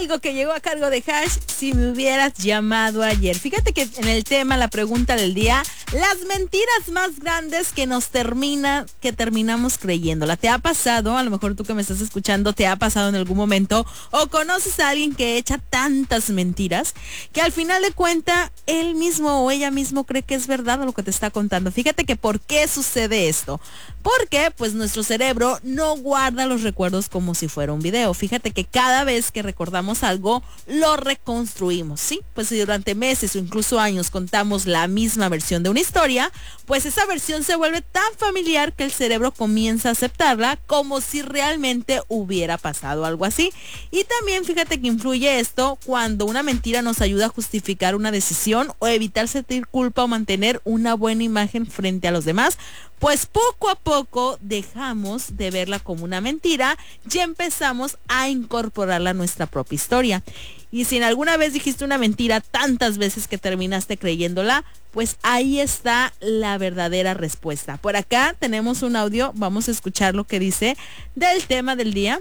algo que llegó a cargo de Hash, si me hubieras llamado ayer. Fíjate que en el tema, la pregunta del día, las mentiras más grandes que terminamos creyéndola. ¿Te ha pasado? A lo mejor tú que me estás escuchando, ¿te ha pasado en algún momento? ¿O conoces a alguien que echa tantas mentiras que al final de cuentas él mismo o ella mismo cree que es verdad lo que te está contando? Fíjate que ¿por qué sucede esto? Porque pues nuestro cerebro no guarda los recuerdos como si fuera un video. Fíjate que cada vez que recordamos algo, lo reconstruimos, ¿sí? Pues si durante meses o incluso años contamos la misma versión de una historia, pues esa versión se vuelve tan familiar que el cerebro comienza a aceptarla como si realmente hubiera pasado algo así. Y también fíjate que influye esto cuando una mentira nos ayuda a justificar una decisión o evitar sentir culpa o mantener una buena imagen frente a los demás, pues poco a poco dejamos de verla como una mentira y empezamos a incorporarla a nuestra propia historia. Y si en alguna vez dijiste una mentira tantas veces que terminaste creyéndola, pues ahí está la verdadera respuesta. Por acá tenemos un audio, vamos a escuchar lo que dice del tema del día.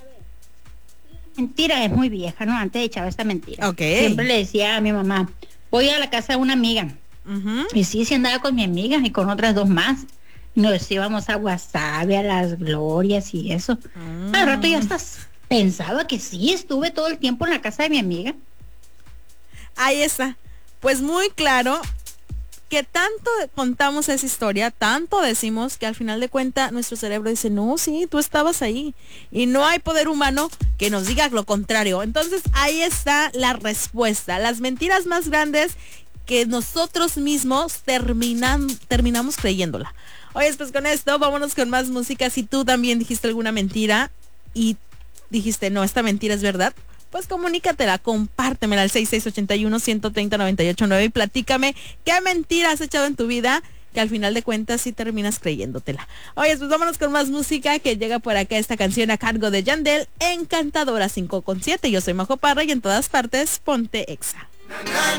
Mentira es muy vieja, ¿no? Antes echaba esta mentira. Okay. Siempre le decía a mi mamá, voy a la casa de una amiga. Y sí andaba con mi amiga y con otras dos más. Nos íbamos a Guasave, a las Glorias y eso. Al rato ya estás pensaba que sí, estuve todo el tiempo en la casa de mi amiga. Ahí está. Pues muy claro que tanto contamos esa historia, tanto decimos que al final de cuentas nuestro cerebro dice, no, sí, tú estabas ahí. Y no hay poder humano que nos diga lo contrario. Entonces ahí está la respuesta. Las mentiras más grandes que nosotros mismos terminamos creyéndola. Oye, pues con esto vámonos con más música. Si tú también dijiste alguna mentira y dijiste, no, esta mentira es verdad, pues comunícatela, compártemela al 6681-130-989 y platícame qué mentira has echado en tu vida que al final de cuentas sí terminas creyéndotela. Oye, pues vámonos con más música que llega por acá esta canción a cargo de Yandel, Encantadora 5:7. Yo soy Majo Parra y en todas partes ponte Exa.